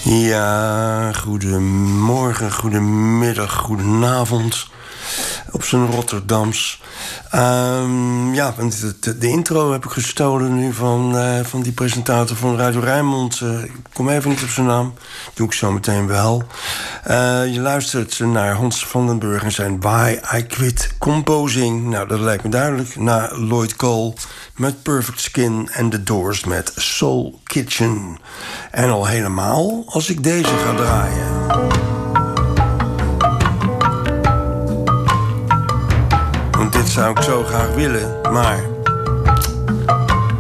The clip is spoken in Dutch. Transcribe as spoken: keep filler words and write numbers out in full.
Ja, goedemorgen, goedemiddag, goedenavond. Op zijn Rotterdams. Um, ja, want de, de intro heb ik gestolen nu van, uh, van die presentator van Radio Rijnmond. Uh, ik kom even niet op zijn naam. Doe ik zo meteen wel. Uh, je luistert naar Hans van den Burg en zijn Why I Quit Composing. Nou, dat lijkt me duidelijk. Na Lloyd Cole met Perfect Skin en The Doors met Soul Kitchen. En al helemaal als ik deze ga draaien. Want dit zou ik zo graag willen, maar